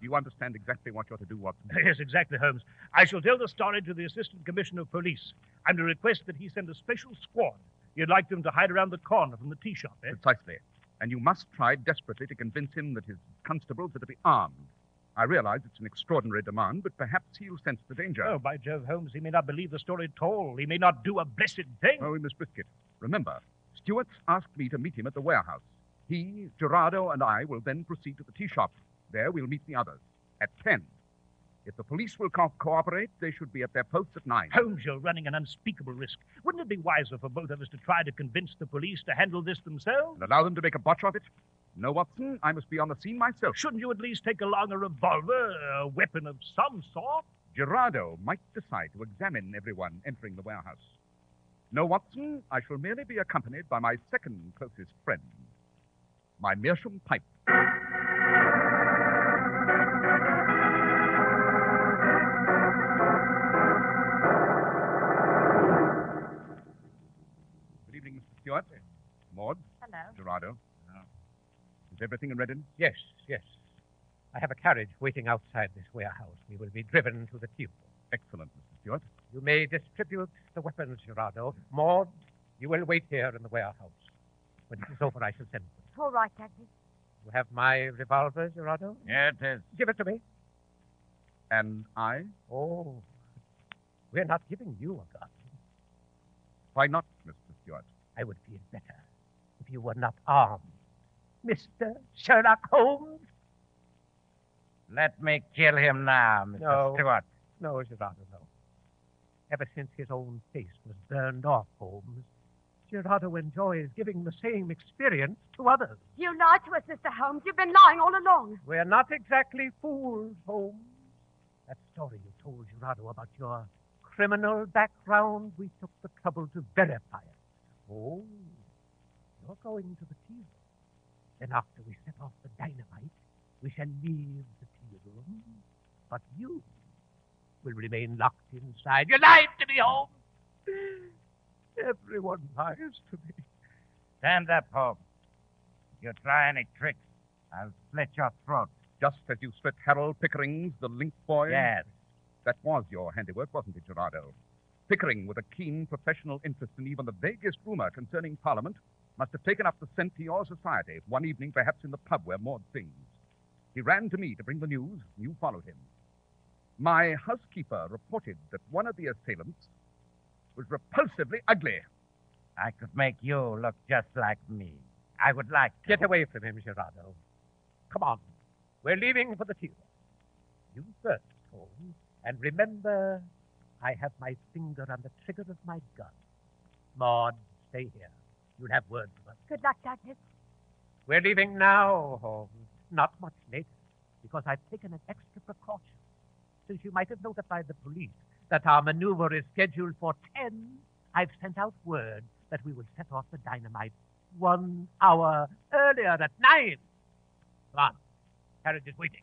you understand exactly what you're to do, Watson? Yes, exactly, Holmes. I shall tell the story to the Assistant Commissioner of Police. I'm to request that he send a special squad. You'd like them to hide around the corner from the tea shop, eh? Precisely. And you must try desperately to convince him that his constables are to be armed. I realize it's an extraordinary demand, but perhaps he'll sense the danger. Oh, by Jove, Holmes, he may not believe the story at all. He may not do a blessed thing. Oh, we must risk it. Remember, Stewart's asked me to meet him at the warehouse. He, Gerardo, and I will then proceed to the tea shop. There we'll meet the others at 10. If the police will cooperate, they should be at their posts at 9. Holmes, you're running an unspeakable risk. Wouldn't it be wiser for both of us to try to convince the police to handle this themselves? And allow them to make a botch of it? No, Watson, I must be on the scene myself. Shouldn't you at least take along a revolver, a weapon of some sort? Gerardo might decide to examine everyone entering the warehouse. No, Watson, I shall merely be accompanied by my second closest friend, my meerschaum pipe. Good evening, Mr. Stewart. Maud. Hello. Gerardo. Is everything in readiness? Yes. I have a carriage waiting outside this warehouse. We will be driven to the tube. Excellent, Mr. Stewart. You may distribute the weapons, Gerardo. Maud, you will wait here in the warehouse. When it is over, I shall send for you. All right, Douglas. You have my revolver, Gerardo? Yes, it is. Give it to me. And I? Oh, we're not giving you a gun. Why not, Mr. Stewart? I would feel better if you were not armed. Mr. Sherlock Holmes? Let me kill him now, Mr. No. Stewart. No, Gerardo, no. Ever since his own face was burned off, Holmes, Gerardo enjoys giving the same experience to others. You lied to us, Mr. Holmes. You've been lying all along. We're not exactly fools, Holmes. That story you told Gerardo about your criminal background, we took the trouble to verify it. Oh, you're going to the tea room. Then after we set off the dynamite, we shall leave the tea room. But you will remain locked inside. You lied to me, Holmes. Everyone lies to me. Stand up, Holmes. If you try any tricks, I'll slit your throat. Just as you slit Harold Pickering's, the link boy? Yes. That was your handiwork, wasn't it, Gerardo? Pickering, with a keen professional interest in even the vaguest rumor concerning Parliament, must have taken up the scent to your society one evening, perhaps in the pub where Maud sings. He ran to me to bring the news, and you followed him. My housekeeper reported that one of the assailants was repulsively ugly. I could make you look just like me. I would like to. Get away from him, Gerardo. Come on. We're leaving for the tea room. You first, Holmes. And remember, I have my finger on the trigger of my gun. Maud, stay here. You'll have word from us. Good luck, Douglas. We're leaving now, Holmes. Not much later, because I've taken an extra precaution. Since you might have notified the police that our maneuver is scheduled for 10, I've sent out word that we will set off the dynamite 1 hour earlier at 9. Come on. Carriage is waiting.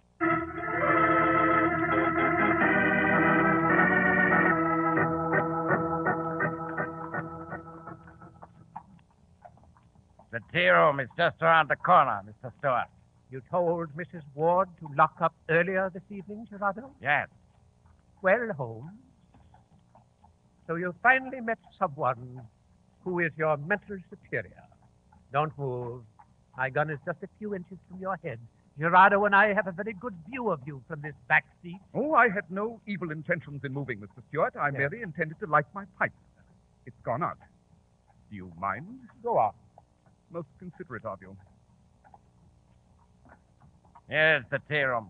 The tea room is just around the corner, Mr. Stewart. You told Mrs. Ward to lock up earlier this evening, Gerardo? Yes. Well, Holmes, so you finally met someone who is your mental superior. Don't move. My gun is just a few inches from your head. Gerardo and I have a very good view of you from this back seat. Oh, I had no evil intentions in moving, Mr. Stewart. I Yes. merely intended to light my pipe. It's gone out. Do you mind? Go on. Most considerate of you. Here's the tea room.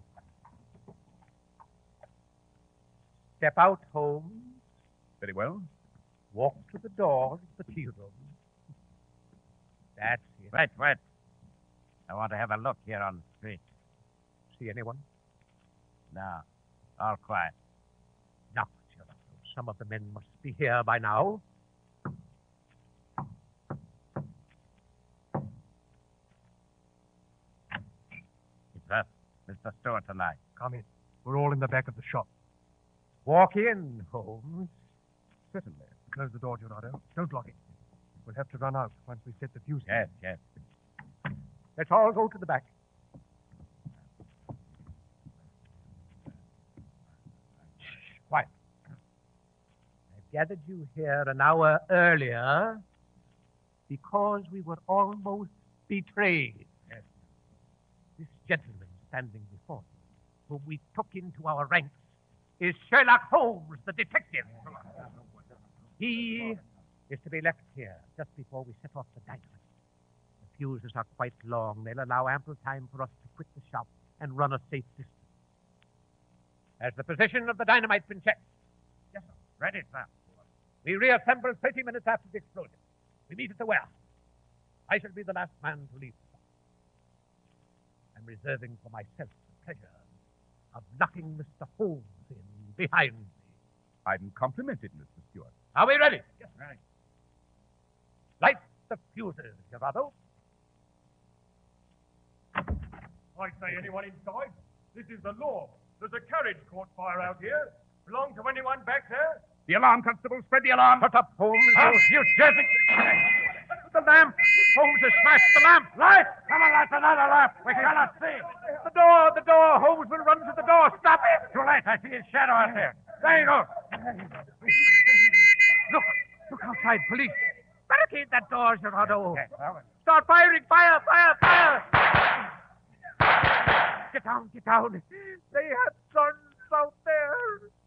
Step out, Holmes. Very well. Walk to the door of the tea room. That's it. Wait. I want to have a look here on the street. See anyone? No. All quiet. Now, Gerardo, some of the men must be here by now. It's us, Mr. Stewart and I. Come in. We're all in the back of the shop. Walk in, Holmes. Certainly. Close the door, Gerardo. Don't lock it. We'll have to run out once we set the fuse. Yes. Let's all go to the back. quiet. I've gathered you here an hour earlier because we were almost betrayed. Yes. This gentleman standing before you, whom we took into our ranks, is Sherlock Holmes, the detective. He is to be left here just before we set off the dynamite. The fuses are quite long. They'll allow ample time for us to quit the shop and run a safe distance. Has the position of the dynamite been checked? Yes, sir. Ready, sir. We reassemble 30 minutes after the explosion. We meet at the warehouse. I shall be the last man to leave the shop. I'm reserving for myself the pleasure of knocking Mr. Holmes in behind me. I'm complimented, Mr. Stewart. Are we ready? Yes, ready. Light the fuses, Gerardo. I say, anyone inside? This is the law. There's a carriage caught fire out here. Belong to anyone back there? The alarm, Constable. Spread the alarm. Put up, Holmes. You Jersey. The lamp. Holmes has smashed the lamp. Light! Come on, light another lamp. We cannot see. The door. Holmes will run to the door. Stop it. Too late. I see his shadow out there. There you go. Look outside, police. Barricade that door, Gerardo. Yes, well, Start firing. Fire. Get down. They have guns out there.